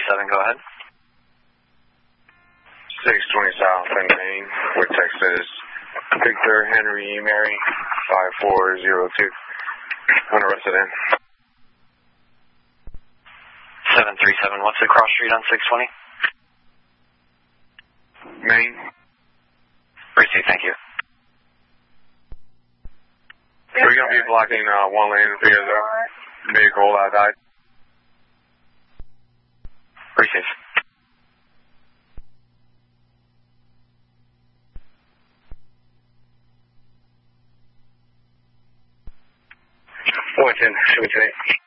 737, go ahead. 620 South in Maine with Texas Victor Henry Mary 5402. Unarrested in. 737, what's the cross street on 620? Maine. Receive, thank you. We're going to be blocking one lane because of vehicle died. Receive. Washington, should we take?